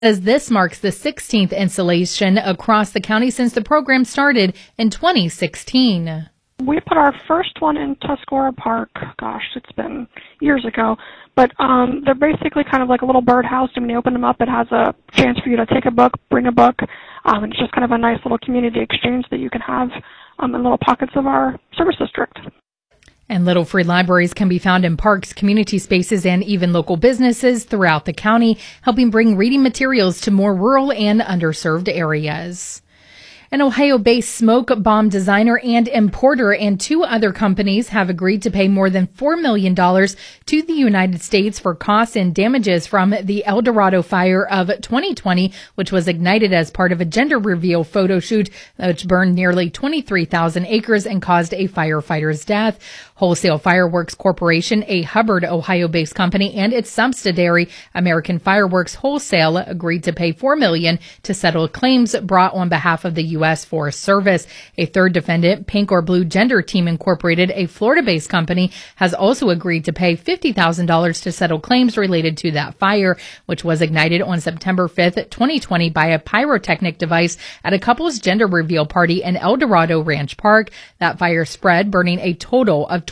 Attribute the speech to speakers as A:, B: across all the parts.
A: As this marks the 16th installation across the county since the program started in 2016.
B: We put our first one in Tuscarora Park. Gosh, it's been years ago. But they're basically kind of like a little birdhouse. And when you open them up, it has a chance for you to take a book, bring a book. And it's just kind of a nice little community exchange that you can have in little pockets of our service district.
A: And little free libraries can be found in parks, community spaces, and even local businesses throughout the county, helping bring reading materials to more rural and underserved areas. An Ohio-based smoke bomb designer and importer and 2 other companies have agreed to pay more than $4 million to the United States for costs and damages from the El Dorado fire of 2020, which was ignited as part of a gender reveal photo shoot, which burned nearly 23,000 acres and caused a firefighter's death. Wholesale Fireworks Corporation, a Hubbard, Ohio-based company, and its subsidiary, American Fireworks Wholesale, agreed to pay $4 million to settle claims brought on behalf of the U.S. Forest Service. A third defendant, Pink or Blue Gender Team Incorporated, a Florida-based company, has also agreed to pay $50,000 to settle claims related to that fire, which was ignited on September 5th, 2020 by a pyrotechnic device at a couple's gender reveal party in El Dorado Ranch Park. That fire spread, burning a total of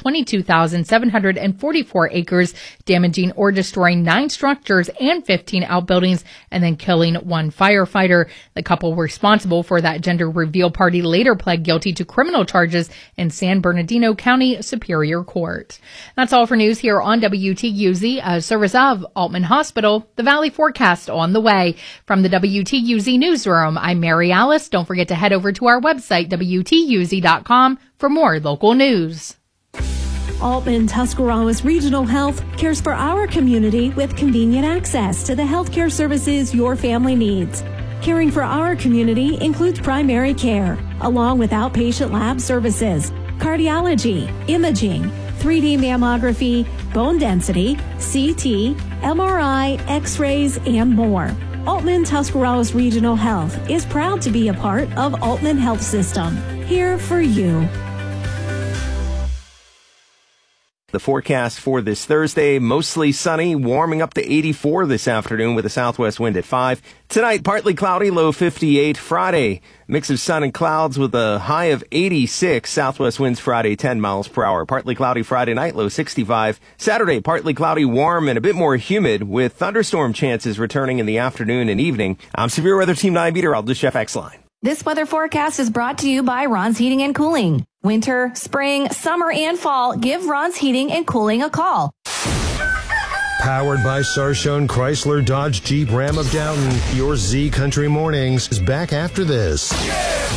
A: 22,744 acres, damaging or destroying 9 structures and 15 outbuildings, and then killing 1 firefighter. The couple responsible for that gender reveal party later pled guilty to criminal charges in San Bernardino County Superior Court. That's all for news here on WTUZ, a service of Altman Hospital. The Valley forecast on the way. From the WTUZ newsroom, I'm Mary Alice. Don't forget to head over to our website, WTUZ.com, for more local news.
C: Altman Tuscarawas Regional Health cares for our community with convenient access to the healthcare services your family needs. Caring for our community includes primary care, along with outpatient lab services, cardiology, imaging, 3D mammography, bone density, CT, MRI, X-rays, and more. Altman Tuscarawas Regional Health is proud to be a part of Altman Health System. Here for you.
D: The forecast for this Thursday, mostly sunny, warming up to 84 this afternoon with a southwest wind at 5. Tonight, partly cloudy, low 58. Friday, mix of sun and clouds with a high of 86. Southwest winds Friday, 10 miles per hour. Partly cloudy Friday night, low 65. Saturday, partly cloudy, warm, and a bit more humid with thunderstorm chances returning in the afternoon and evening. I'm Severe Weather Team 9 meteorologist Jeff Exline.
E: This weather forecast is brought to you by Ron's Heating and Cooling. Winter, spring, summer, and fall, give Ron's Heating and Cooling a call.
F: Powered by Sarshone Chrysler Dodge Jeep Ram of Downton, your Z Country Mornings is back after this.